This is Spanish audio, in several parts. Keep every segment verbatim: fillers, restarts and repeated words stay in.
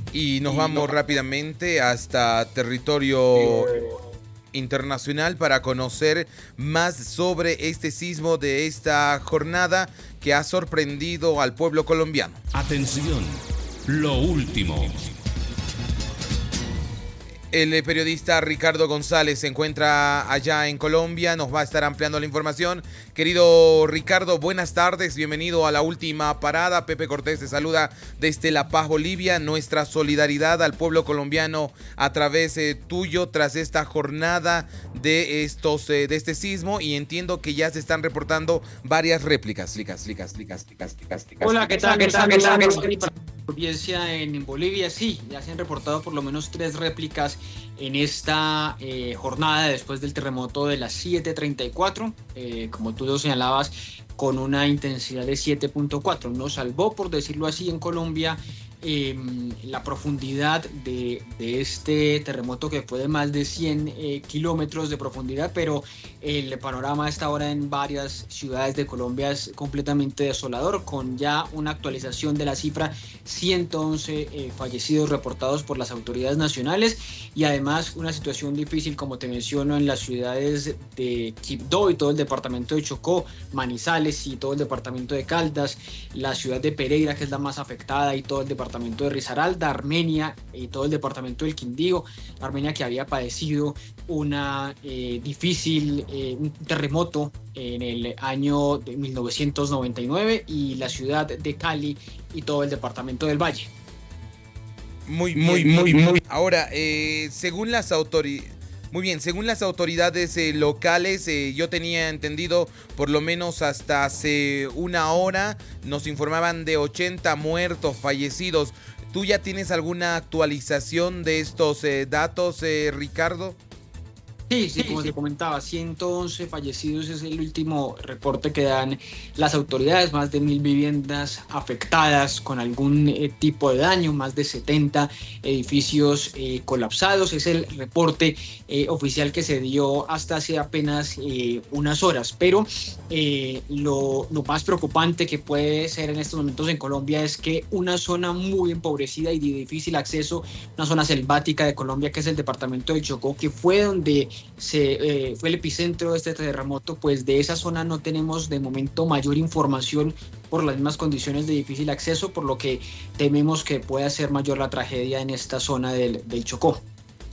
Y nos vamos rápidamente hasta territorio internacional para conocer más sobre este sismo de esta jornada que ha sorprendido al pueblo colombiano. Atención, lo último. El periodista Ricardo González se encuentra allá en Colombia, nos va a estar ampliando la información. Querido Ricardo, buenas tardes, bienvenido a La Última Parada. Pepe Cortés te saluda desde La Paz, Bolivia. Nuestra solidaridad al pueblo colombiano a través eh, tuyo tras esta jornada de, estos, eh, de este sismo, y entiendo que ya se están reportando varias réplicas. Licas, licas, licas, licas, licas, licas. Hola, ¿qué tal? ¿Qué tal? ¿Qué tal? ¿Qué tal? Audiencia en Bolivia, sí, ya se han reportado por lo menos tres réplicas en esta eh, jornada después del terremoto de las siete treinta y cuatro, eh, como tú lo señalabas, con una intensidad de siete punto cuatro. Nos salvó, por decirlo así, en Colombia eh, la profundidad de, de este terremoto, que fue de más de cien eh, kilómetros de profundidad, pero el panorama a esta hora en varias ciudades de Colombia es completamente desolador, con ya una actualización de la cifra ciento once eh, fallecidos reportados por las autoridades nacionales, y además una situación difícil, como te menciono, en las ciudades de Quibdó y todo el departamento de Chocó, Manizales y todo el departamento de Caldas, la ciudad de Pereira, que es la más afectada, y todo el departamento de Risaralda, Armenia y todo el departamento del Quindío. Armenia, que había padecido una eh, difícil eh, un terremoto en el año de mil novecientos noventa y nueve, y la ciudad de Cali y todo el departamento del Valle. Muy, muy, muy, muy. Ahora, eh, según las autoridades... Muy bien, según las autoridades eh, locales, eh, yo tenía entendido, por lo menos hasta hace una hora, nos informaban de ochenta muertos, fallecidos. ¿Tú ya tienes alguna actualización de estos eh, datos, eh, Ricardo? Sí, sí, como te comentaba, ciento once fallecidos es el último reporte que dan las autoridades, más de mil viviendas afectadas con algún eh, tipo de daño, más de setenta edificios eh, colapsados. Es el reporte eh, oficial que se dio hasta hace apenas eh, unas horas, pero eh, lo, lo más preocupante que puede ser en estos momentos en Colombia es que una zona muy empobrecida y de difícil acceso, una zona selvática de Colombia, que es el departamento de Chocó, que fue donde Se, eh, fue el epicentro de este terremoto, pues de esa zona no tenemos de momento mayor información por las mismas condiciones de difícil acceso, por lo que tememos que pueda ser mayor la tragedia en esta zona del, del Chocó.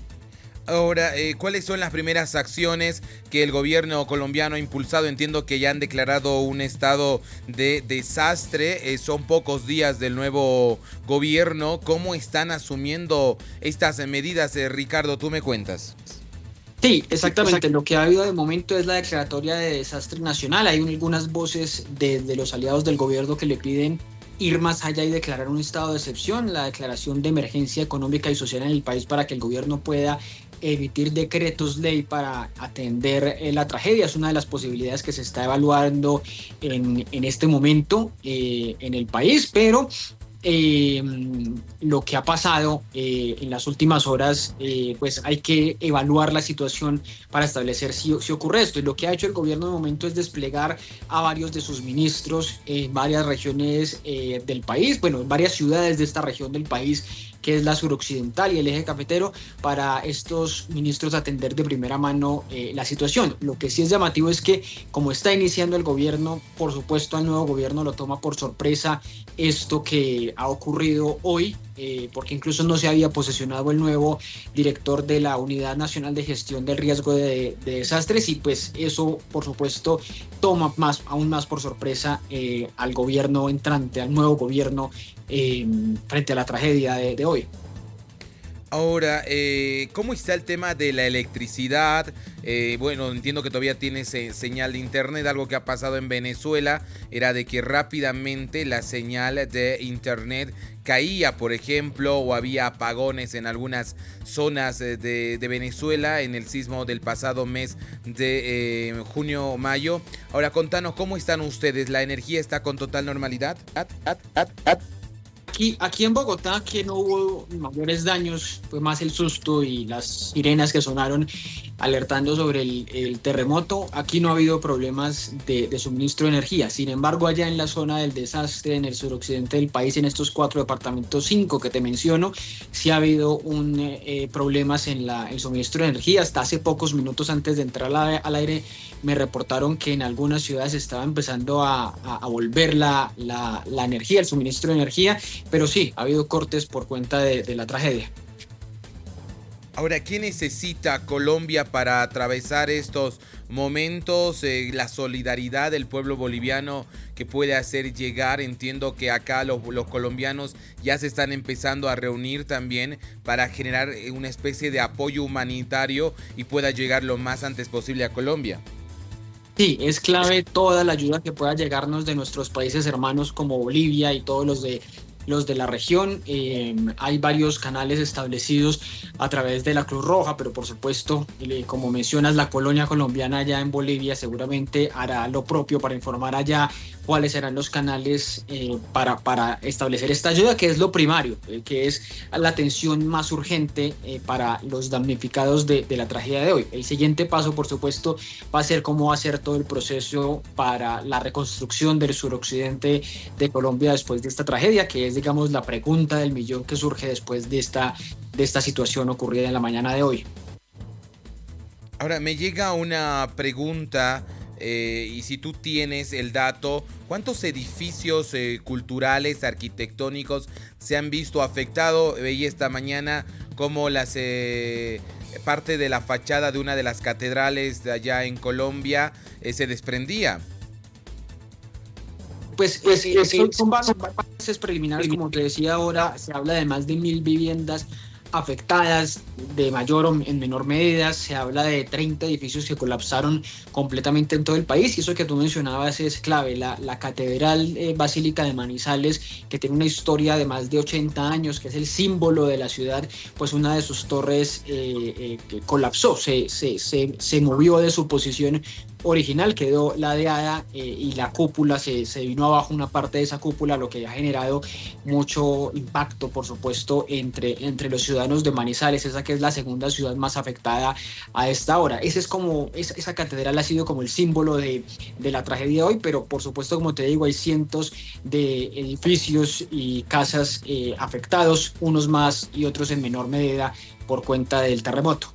Ahora, eh, ¿cuáles son las primeras acciones que el gobierno colombiano ha impulsado? Entiendo que ya han declarado un estado de desastre. Eh, son pocos días del nuevo gobierno. ¿Cómo están asumiendo estas medidas, eh, Ricardo? Tú me cuentas. Sí, exactamente. Lo que ha habido de momento es la declaratoria de desastre nacional. Hay algunas voces de, de los aliados del gobierno que le piden ir más allá y declarar un estado de excepción, la declaración de emergencia económica y social en el país, para que el gobierno pueda emitir decretos ley para atender eh, la tragedia. Es una de las posibilidades que se está evaluando en, en este momento eh, en el país, pero Eh, lo que ha pasado eh, en las últimas horas, eh, pues hay que evaluar la situación para establecer si, si ocurre esto. Y lo que ha hecho el gobierno de momento es desplegar a varios de sus ministros en varias regiones eh, del país, bueno, en varias ciudades de esta región del país, que es la suroccidental y el eje cafetero, para estos ministros atender de primera mano eh, la situación. Lo que sí es llamativo es que, como está iniciando el gobierno, por supuesto al nuevo gobierno lo toma por sorpresa esto que ha ocurrido hoy, eh, porque incluso no se había posesionado el nuevo director de la Unidad Nacional de Gestión del Riesgo de, de Desastres, y pues eso, por supuesto, toma más, aún más por sorpresa eh, al gobierno entrante, al nuevo gobierno, eh, frente a la tragedia de, de hoy. Ahora, eh, ¿cómo está el tema de la electricidad? Eh, bueno, entiendo que todavía tienes eh, señal de internet. Algo que ha pasado en Venezuela era de que rápidamente la señal de internet caía, por ejemplo, o había apagones en algunas zonas de, de Venezuela en el sismo del pasado mes de eh, junio o mayo. Ahora, contanos, ¿cómo están ustedes? ¿La energía está con total normalidad? Aquí, aquí en Bogotá, que no hubo mayores daños, fue más el susto y las sirenas que sonaron alertando sobre el, el terremoto. Aquí no ha habido problemas de, de suministro de energía. Sin embargo, allá en la zona del desastre, en el suroccidente del país, en estos cuatro departamentos, cinco que te menciono, sí ha habido un, eh, problemas en la, el suministro de energía. Hasta hace pocos minutos antes de entrar al, al aire, me reportaron que en algunas ciudades estaba empezando a, a, a volver la, la, la energía, el suministro de energía, pero sí, ha habido cortes por cuenta de, de la tragedia. Ahora, ¿qué necesita Colombia para atravesar estos momentos? Eh, la solidaridad del pueblo boliviano que puede hacer llegar. Entiendo que acá los, los colombianos ya se están empezando a reunir también para generar una especie de apoyo humanitario y pueda llegar lo más antes posible a Colombia. Sí, es clave toda la ayuda que pueda llegarnos de nuestros países hermanos como Bolivia y todos los de los de la región. Eh, hay varios canales establecidos a través de la Cruz Roja, pero por supuesto, eh, como mencionas, la colonia colombiana allá en Bolivia seguramente hará lo propio para informar allá cuáles serán los canales eh, para, para establecer esta ayuda, que es lo primario, eh, que es la atención más urgente eh, para los damnificados de, de la tragedia de hoy. El siguiente paso, por supuesto, va a ser cómo va a ser todo el proceso para la reconstrucción del suroccidente de Colombia después de esta tragedia, que es, digamos, la pregunta del millón que surge después de esta, de esta situación ocurrida en la mañana de hoy. Ahora, me llega una pregunta, eh, y si tú tienes el dato, ¿cuántos edificios eh, culturales, arquitectónicos se han visto afectados? Veía esta mañana cómo las, eh, parte de la fachada de una de las catedrales de allá en Colombia eh, se desprendía. Pues, pues eh, son, son bases preliminares, como te decía ahora, se habla de más de mil viviendas afectadas de mayor o en menor medida, se habla de treinta edificios que colapsaron completamente en todo el país, y eso que tú mencionabas es clave. La, la Catedral eh, Basílica de Manizales, que tiene una historia de más de ochenta años, que es el símbolo de la ciudad, pues una de sus torres eh, eh, que colapsó, se, se, se, se movió de su posición original, quedó ladeada eh, y la cúpula se, se vino abajo, una parte de esa cúpula, lo que ha generado mucho impacto, por supuesto, entre, entre los ciudadanos de Manizales, esa que es la segunda ciudad más afectada a esta hora. Ese es como, esa, esa catedral ha sido como el símbolo de, de la tragedia de hoy, pero por supuesto, como te digo, hay cientos de edificios y casas eh, afectados, unos más y otros en menor medida por cuenta del terremoto.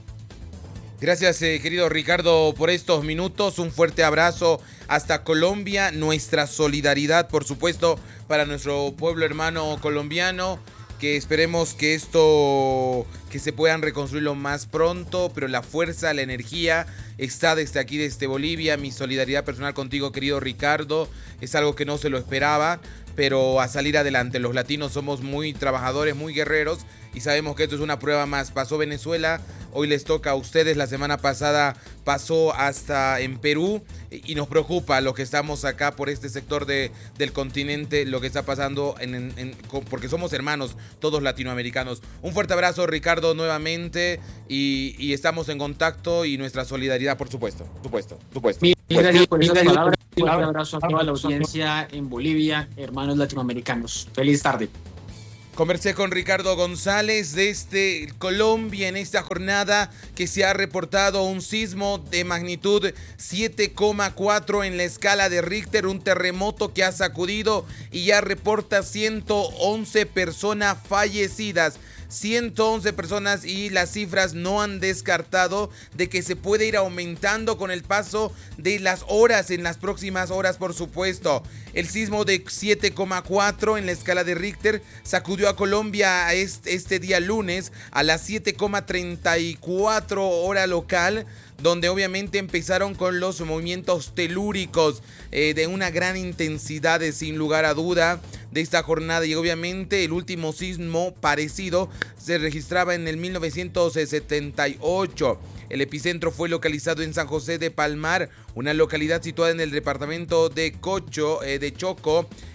Gracias, eh, querido Ricardo, por estos minutos. Un fuerte abrazo hasta Colombia. Nuestra solidaridad, por supuesto, para nuestro pueblo hermano colombiano. Que esperemos que esto, que se puedan reconstruir lo más pronto, pero la fuerza, la energía está desde aquí, desde Bolivia. Mi solidaridad personal contigo, querido Ricardo, es algo que no se lo esperaba, pero a salir adelante. Los latinos somos muy trabajadores, muy guerreros, y sabemos que esto es una prueba más. Pasó Venezuela, hoy les toca a ustedes. La semana pasada pasó hasta en Perú, y nos preocupa lo que estamos acá por este sector de, del continente, lo que está pasando, en, en, en, porque somos hermanos todos latinoamericanos. Un fuerte abrazo, Ricardo, nuevamente, y, y estamos en contacto, y nuestra solidaridad, por supuesto, supuesto, supuesto. Mil gracias por esas palabras. Un abrazo a toda la audiencia en Bolivia, hermanos latinoamericanos. Feliz tarde. Conversé con Ricardo González desde Colombia en esta jornada que se ha reportado un sismo de magnitud siete coma cuatro en la escala de Richter, un terremoto que ha sacudido y ya reporta ciento once personas fallecidas. ciento once personas, y las cifras no han descartado de que se puede ir aumentando con el paso de las horas, en las próximas horas, por supuesto. El sismo de siete coma cuatro en la escala de Richter sacudió a Colombia este, este día lunes a las siete coma treinta y cuatro hora local, donde obviamente empezaron con los movimientos telúricos eh, de una gran intensidad, de, sin lugar a duda, de esta jornada. Y obviamente el último sismo parecido se registraba en el mil novecientos setenta y ocho. El epicentro fue localizado en San José de Palmar, una localidad situada en el departamento de Cocho, eh, de Choco,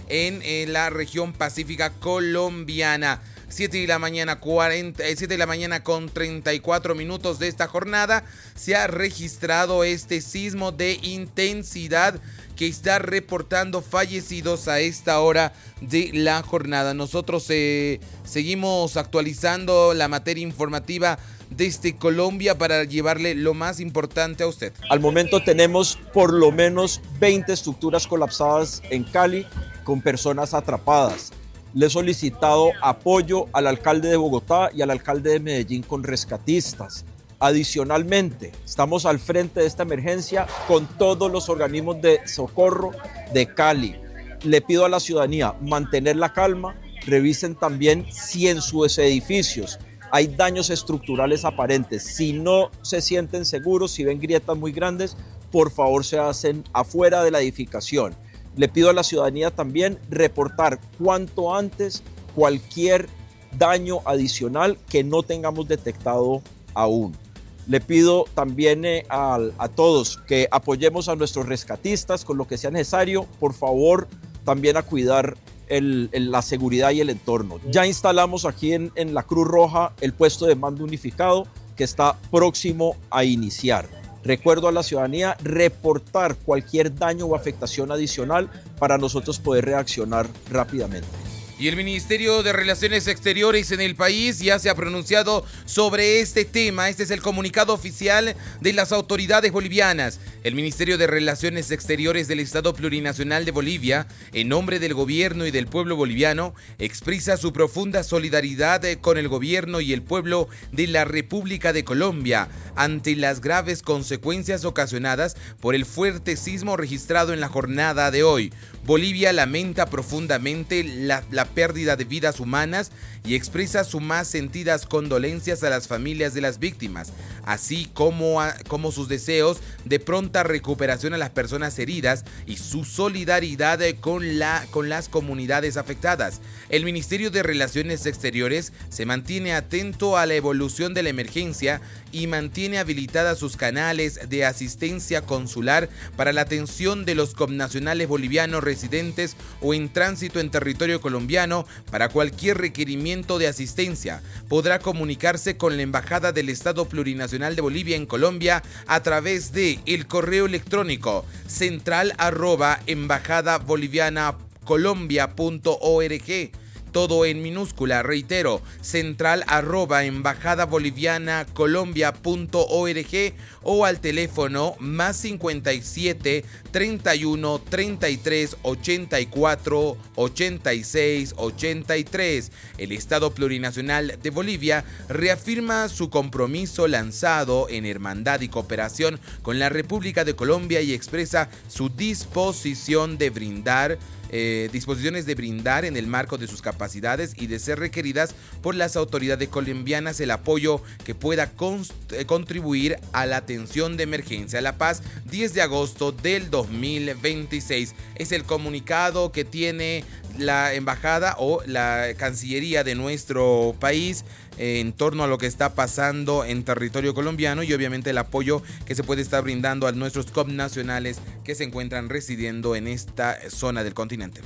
en, en la región pacífica colombiana. siete de la mañana, cuarenta, siete de la mañana con treinta y cuatro minutos de esta jornada se ha registrado este sismo de intensidad que está reportando fallecidos a esta hora de la jornada. Nosotros eh, seguimos actualizando la materia informativa desde Colombia para llevarle lo más importante a usted. Al momento tenemos por lo menos veinte estructuras colapsadas en Cali con personas atrapadas. Le he solicitado apoyo al alcalde de Bogotá y al alcalde de Medellín con rescatistas. Adicionalmente, estamos al frente de esta emergencia con todos los organismos de socorro de Cali. Le pido a la ciudadanía mantener la calma, revisen también si en sus edificios hay daños estructurales aparentes. Si no se sienten seguros, si ven grietas muy grandes, por favor se hacen afuera de la edificación. Le pido a la ciudadanía también reportar cuanto antes cualquier daño adicional que no tengamos detectado aún. Le pido también eh, a, a todos que apoyemos a nuestros rescatistas con lo que sea necesario. Por favor, también a cuidar el, el, la seguridad y el entorno. Ya instalamos aquí en, en la Cruz Roja el puesto de mando unificado que está próximo a iniciar. Recuerdo a la ciudadanía reportar cualquier daño o afectación adicional para nosotros poder reaccionar rápidamente. Y el Ministerio de Relaciones Exteriores en el país ya se ha pronunciado sobre este tema. Este es el comunicado oficial de las autoridades bolivianas. El Ministerio de Relaciones Exteriores del Estado Plurinacional de Bolivia, en nombre del gobierno y del pueblo boliviano, expresa su profunda solidaridad con el gobierno y el pueblo de la República de Colombia ante las graves consecuencias ocasionadas por el fuerte sismo registrado en la jornada de hoy. Bolivia lamenta profundamente la, la pérdida de vidas humanas y expresa sus más sentidas condolencias a las familias de las víctimas, así como, a, como sus deseos de pronta recuperación a las personas heridas y su solidaridad con, la, con las comunidades afectadas. El Ministerio de Relaciones Exteriores se mantiene atento a la evolución de la emergencia y mantiene habilitadas sus canales de asistencia consular para la atención de los connacionales bolivianos residentes o en tránsito en territorio colombiano. Para cualquier requerimiento de asistencia, podrá comunicarse con la Embajada del Estado Plurinacional de Bolivia en Colombia a través de el correo electrónico central arroba embajada boliviana colombia punto org. Todo en minúscula, reitero, central arroba embajada boliviana colombia punto org o al teléfono más cincuenta y siete, treinta y uno, treinta y tres, ochenta y cuatro, ochenta y seis, ochenta y tres. El Estado Plurinacional de Bolivia reafirma su compromiso lanzado en hermandad y cooperación con la República de Colombia y expresa su disposición de brindar Eh, disposiciones de brindar en el marco de sus capacidades y de ser requeridas por las autoridades colombianas el apoyo que pueda eh, contribuir a la atención de emergencia. La Paz, diez de agosto del dos mil veintiséis. Es el comunicado que tiene la embajada o la cancillería de nuestro país eh, en torno a lo que está pasando en territorio colombiano y obviamente el apoyo que se puede estar brindando a nuestros connacionales que se encuentran residiendo en esta zona del continente.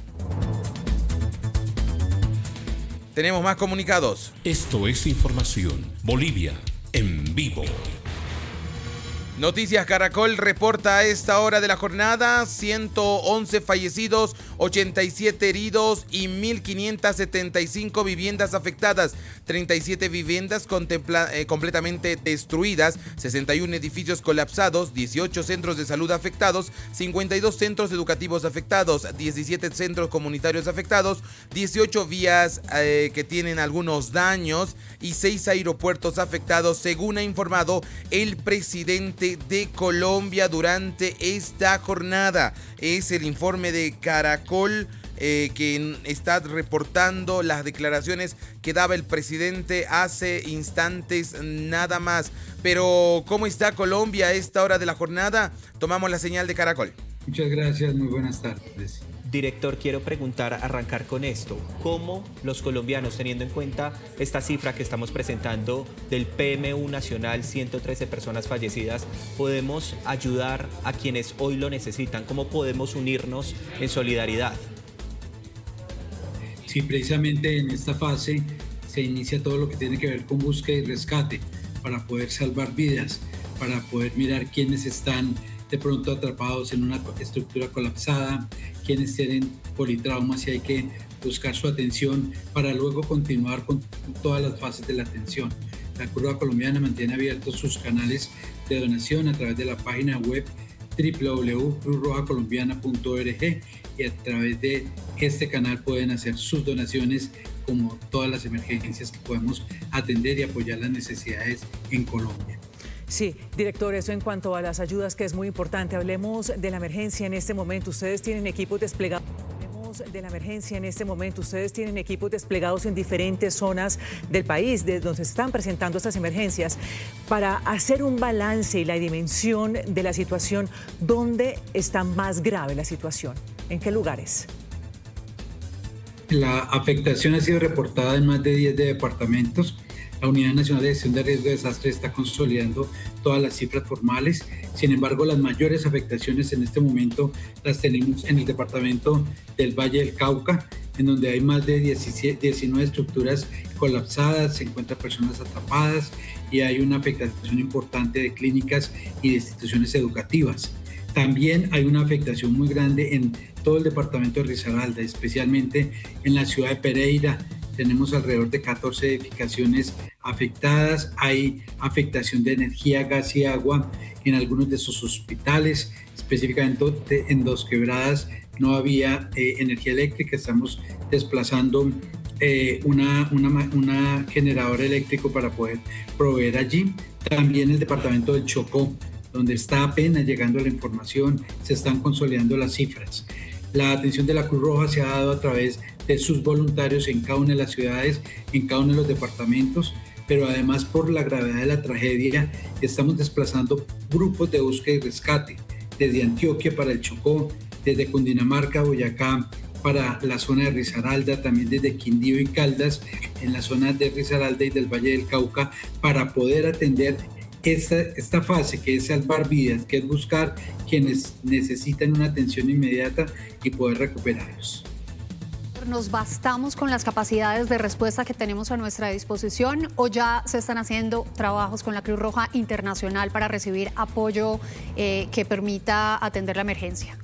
Tenemos más comunicados. Esto es información. Bolivia en vivo. Noticias Caracol reporta a esta hora de la jornada ciento once fallecidos, ochenta y siete heridos y mil quinientas setenta y cinco viviendas afectadas, treinta y siete viviendas eh, completamente destruidas, sesenta y uno edificios colapsados, dieciocho centros de salud afectados, cincuenta y dos centros educativos afectados, diecisiete centros comunitarios afectados, dieciocho vías eh, que tienen algunos daños y seis aeropuertos afectados, según ha informado el presidente de Colombia durante esta jornada. Es el informe de Caracol eh, que está reportando las declaraciones que daba el presidente hace instantes nada más. Pero ¿cómo está Colombia a esta hora de la jornada? Tomamos la señal de Caracol. Muchas gracias, muy buenas tardes. Director, quiero preguntar, arrancar con esto. ¿Cómo los colombianos, teniendo en cuenta esta cifra que estamos presentando del P M U nacional, ciento trece personas fallecidas, podemos ayudar a quienes hoy lo necesitan? ¿Cómo podemos unirnos en solidaridad? Sí, precisamente en esta fase se inicia todo lo que tiene que ver con búsqueda y rescate para poder salvar vidas, para poder mirar quiénes están de pronto atrapados en una estructura colapsada, quienes tienen politraumas y hay que buscar su atención para luego continuar con todas las fases de la atención. La Cruz Roja Colombiana mantiene abiertos sus canales de donación a través de la página web doble u doble u doble u punto cruz roja colombiana punto org y a través de este canal pueden hacer sus donaciones como todas las emergencias que podemos atender y apoyar las necesidades en Colombia. Sí, director, eso en cuanto a las ayudas, que es muy importante. Hablemos de la emergencia en este momento. Ustedes tienen equipos desplegados. Hablemos de la emergencia en este momento. Ustedes tienen equipos desplegados en diferentes zonas del país, de donde se están presentando estas emergencias, para hacer un balance y la dimensión de la situación. ¿Dónde está más grave la situación? ¿En qué lugares? La afectación ha sido reportada en más de diez departamentos. La Unidad Nacional de Gestión de Riesgo de Desastre está consolidando todas las cifras formales. Sin embargo, las mayores afectaciones en este momento las tenemos en el departamento del Valle del Cauca, en donde hay más de diecinueve estructuras colapsadas, se encuentran personas atrapadas y hay una afectación importante de clínicas y de instituciones educativas. También hay una afectación muy grande en todo el departamento de Risaralda, especialmente en la ciudad de Pereira. Tenemos alrededor de catorce edificaciones afectadas, hay afectación de energía, gas y agua en algunos de sus hospitales, específicamente en Dos Quebradas no había eh, energía eléctrica, estamos desplazando eh, una, una, una generador eléctrico para poder proveer allí. También el departamento del Chocó, donde está apenas llegando la información, se están consolidando las cifras. La atención de la Cruz Roja se ha dado a través de sus voluntarios en cada una de las ciudades, en cada uno de los departamentos, pero además por la gravedad de la tragedia estamos desplazando grupos de búsqueda y rescate desde Antioquia para el Chocó, desde Cundinamarca, Boyacá para la zona de Risaralda, también desde Quindío y Caldas en la zona de Risaralda y del Valle del Cauca para poder atender Esta, esta fase que es salvar vidas, que es buscar quienes necesitan una atención inmediata y poder recuperarlos. ¿Nos bastamos con las capacidades de respuesta que tenemos a nuestra disposición o ya se están haciendo trabajos con la Cruz Roja Internacional para recibir apoyo eh, que permita atender la emergencia?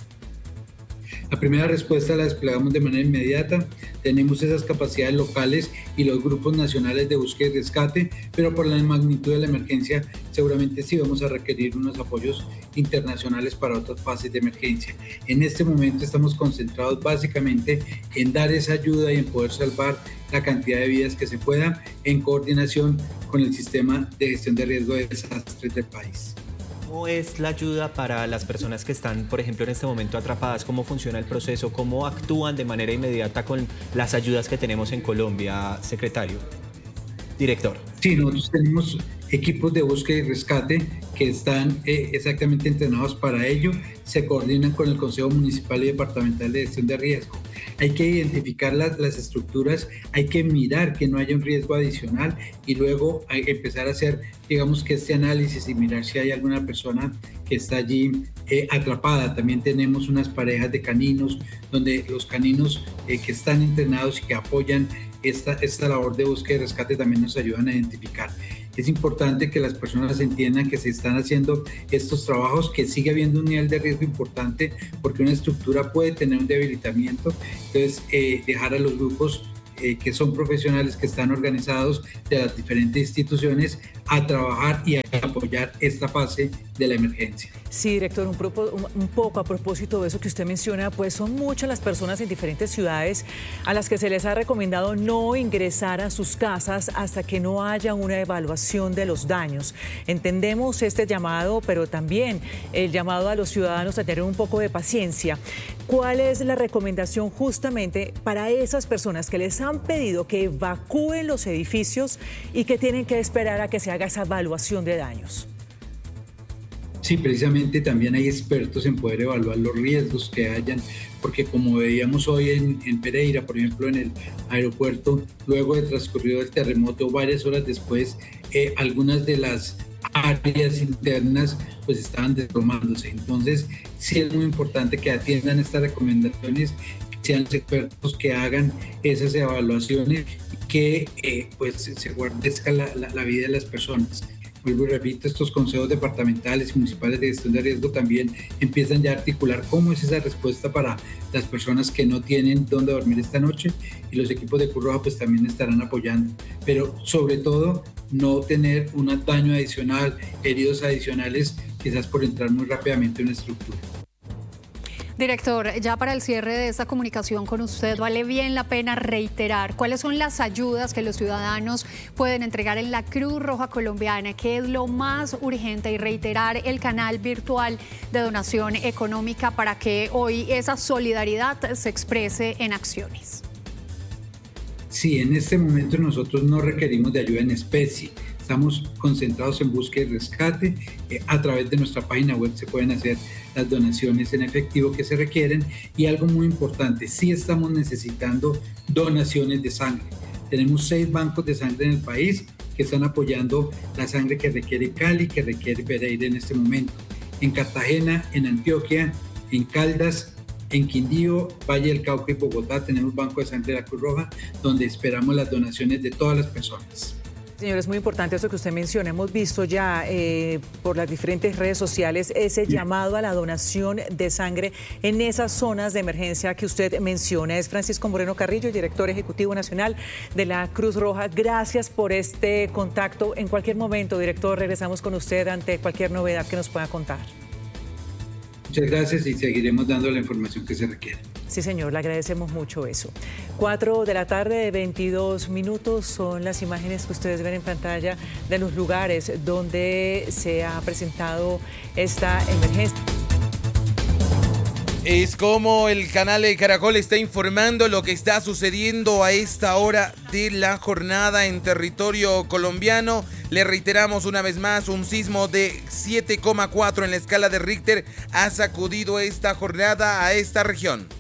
La primera respuesta la desplegamos de manera inmediata, tenemos esas capacidades locales y los grupos nacionales de búsqueda y rescate, pero por la magnitud de la emergencia seguramente sí vamos a requerir unos apoyos internacionales para otras fases de emergencia. En este momento estamos concentrados básicamente en dar esa ayuda y en poder salvar la cantidad de vidas que se pueda en coordinación con el sistema de gestión de riesgo de desastres del país. ¿Cómo es la ayuda para las personas que están, por ejemplo, en este momento atrapadas? ¿Cómo funciona el proceso? ¿Cómo actúan de manera inmediata con las ayudas que tenemos en Colombia, secretario? Director. Sí, nosotros tenemos equipos de búsqueda y rescate que están eh, exactamente entrenados para ello, se coordinan con el Consejo Municipal y Departamental de Gestión de Riesgo. Hay que identificar las, las estructuras, hay que mirar que no haya un riesgo adicional y luego hay que empezar a hacer, digamos que este análisis y mirar si hay alguna persona que está allí eh, atrapada. También tenemos unas parejas de caninos, donde los caninos eh, que están entrenados y que apoyan esta, esta labor de búsqueda y rescate también nos ayudan a identificar. Es importante que las personas entiendan que se están haciendo estos trabajos, que sigue habiendo un nivel de riesgo importante porque una estructura puede tener un debilitamiento. Entonces, eh, dejar a los grupos eh, que son profesionales, que están organizados de las diferentes instituciones, a trabajar y a apoyar esta fase de la emergencia. Sí, director, un, propo, un, un poco a propósito de eso que usted menciona, pues son muchas las personas en diferentes ciudades a las que se les ha recomendado no ingresar a sus casas hasta que no haya una evaluación de los daños. Entendemos este llamado, pero también el llamado a los ciudadanos a tener un poco de paciencia. ¿Cuál es la recomendación justamente para esas personas que les han pedido que evacúen los edificios y que tienen que esperar a que se haga esa evaluación de daños? Sí, precisamente también hay expertos en poder evaluar los riesgos que hayan, porque como veíamos hoy en, en Pereira, por ejemplo, en el aeropuerto, luego de transcurrido el terremoto, varias horas después, eh, algunas de las áreas internas pues estaban desplomándose. Entonces, sí es muy importante que atiendan estas recomendaciones, que sean los expertos que hagan esas evaluaciones y que eh, pues se guardezca la, la, la vida de las personas. Vuelvo y repito, estos consejos departamentales y municipales de gestión de riesgo también empiezan ya a articular cómo es esa respuesta para las personas que no tienen dónde dormir esta noche, y los equipos de Cruz Roja pues también estarán apoyando, pero sobre todo no tener un daño adicional, heridos adicionales, quizás por entrar muy rápidamente en una estructura. Director, ya para el cierre de esta comunicación con usted, vale bien la pena reiterar cuáles son las ayudas que los ciudadanos pueden entregar en la Cruz Roja Colombiana, qué es lo más urgente, y reiterar el canal virtual de donación económica para que hoy esa solidaridad se exprese en acciones. Sí, en este momento nosotros no requerimos de ayuda en especie. Estamos concentrados en búsqueda y rescate. Eh, a través de nuestra página web se pueden hacer las donaciones en efectivo que se requieren, y algo muy importante, sí estamos necesitando donaciones de sangre. Tenemos seis bancos de sangre en el país que están apoyando la sangre que requiere Cali, que requiere Pereira en este momento. En Cartagena, en Antioquia, en Caldas, en Quindío, Valle del Cauca y Bogotá tenemos banco de sangre de la Cruz Roja, donde esperamos las donaciones de todas las personas. Señor, es muy importante eso que usted menciona. Hemos visto ya eh, por las diferentes redes sociales ese llamado a la donación de sangre en esas zonas de emergencia que usted menciona. Es Francisco Moreno Carrillo, director ejecutivo nacional de la Cruz Roja. Gracias por este contacto. En cualquier momento, director, regresamos con usted ante cualquier novedad que nos pueda contar. Muchas gracias y seguiremos dando la información que se requiere. Sí, señor, le agradecemos mucho eso. Cuatro de la tarde, veintidós minutos, son las imágenes que ustedes ven en pantalla de los lugares donde se ha presentado esta emergencia. Es como el canal de Caracol está informando lo que está sucediendo a esta hora de la jornada en territorio colombiano. Le reiteramos una vez más, un sismo de siete coma cuatro en la escala de Richter ha sacudido esta jornada a esta región.